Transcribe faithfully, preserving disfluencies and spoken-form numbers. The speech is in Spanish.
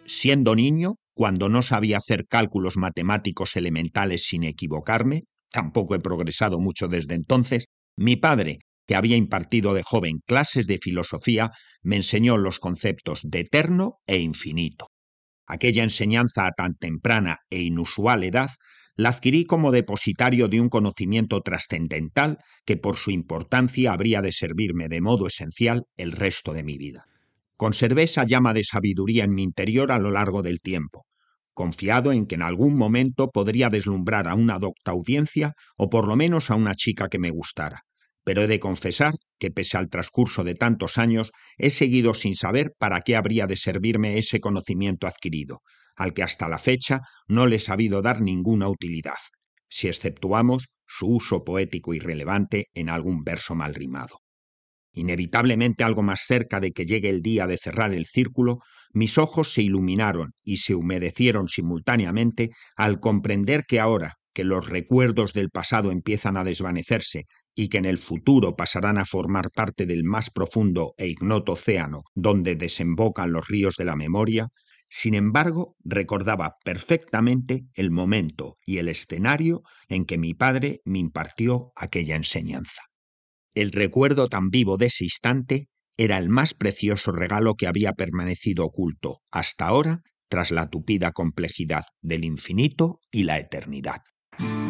Siendo niño, cuando no sabía hacer cálculos matemáticos elementales sin equivocarme, tampoco he progresado mucho desde entonces, mi padre, que había impartido de joven clases de filosofía, me enseñó los conceptos de eterno e infinito. Aquella enseñanza a tan temprana e inusual edad la adquirí como depositario de un conocimiento trascendental que por su importancia habría de servirme de modo esencial el resto de mi vida. Conservé esa llama de sabiduría en mi interior a lo largo del tiempo, confiado en que en algún momento podría deslumbrar a una docta audiencia o por lo menos a una chica que me gustara. Pero he de confesar que, pese al transcurso de tantos años, he seguido sin saber para qué habría de servirme ese conocimiento adquirido, al que hasta la fecha no le he sabido dar ninguna utilidad, si exceptuamos su uso poético irrelevante en algún verso mal rimado. Inevitablemente, algo más cerca de que llegue el día de cerrar el círculo, mis ojos se iluminaron y se humedecieron simultáneamente al comprender que ahora que los recuerdos del pasado empiezan a desvanecerse y que en el futuro pasarán a formar parte del más profundo e ignoto océano donde desembocan los ríos de la memoria, sin embargo, recordaba perfectamente el momento y el escenario en que mi padre me impartió aquella enseñanza. El recuerdo tan vivo de ese instante era el más precioso regalo que había permanecido oculto hasta ahora tras la tupida complejidad del infinito y la eternidad.